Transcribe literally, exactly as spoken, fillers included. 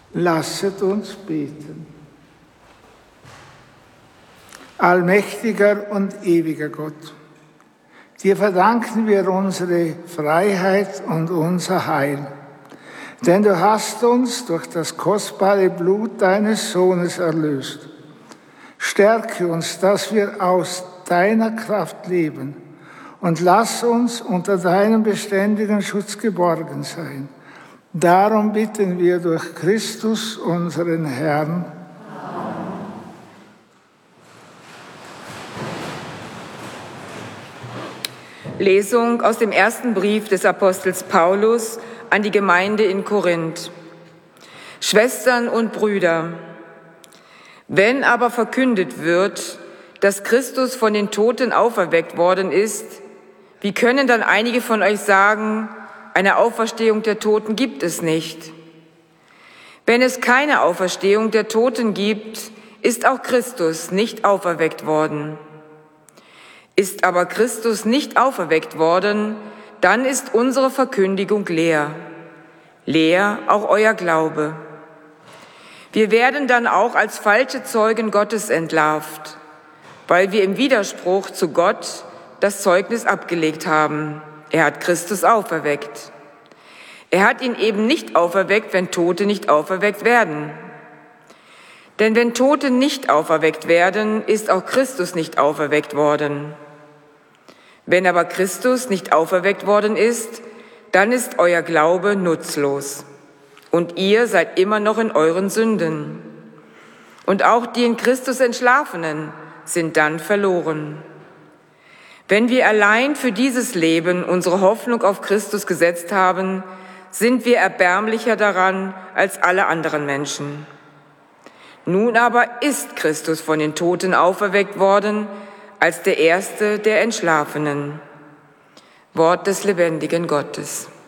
Lasset uns beten. Allmächtiger und ewiger Gott, dir verdanken wir unsere Freiheit und unser Heil. Denn du hast uns durch das kostbare Blut deines Sohnes erlöst. Stärke uns, dass wir aus deiner Kraft leben und lass uns unter deinem beständigen Schutz geborgen sein. Darum bitten wir durch Christus, unseren Herrn. Lesung aus dem ersten Brief des Apostels Paulus an die Gemeinde in Korinth. Schwestern und Brüder, wenn aber verkündet wird, dass Christus von den Toten auferweckt worden ist, wie können dann einige von euch sagen, eine Auferstehung der Toten gibt es nicht? Wenn es keine Auferstehung der Toten gibt, ist auch Christus nicht auferweckt worden. Ist aber Christus nicht auferweckt worden, dann ist unsere Verkündigung leer. Leer auch euer Glaube. Wir werden dann auch als falsche Zeugen Gottes entlarvt, weil wir im Widerspruch zu Gott das Zeugnis abgelegt haben. Er hat Christus auferweckt. Er hat ihn eben nicht auferweckt, wenn Tote nicht auferweckt werden. Denn wenn Tote nicht auferweckt werden, ist auch Christus nicht auferweckt worden. Wenn aber Christus nicht auferweckt worden ist, dann ist euer Glaube nutzlos. Und ihr seid immer noch in euren Sünden. Und auch die in Christus Entschlafenen sind dann verloren. Wenn wir allein für dieses Leben unsere Hoffnung auf Christus gesetzt haben, sind wir erbärmlicher daran als alle anderen Menschen. Nun aber ist Christus von den Toten auferweckt worden, als der Erste der Entschlafenen. Wort des lebendigen Gottes.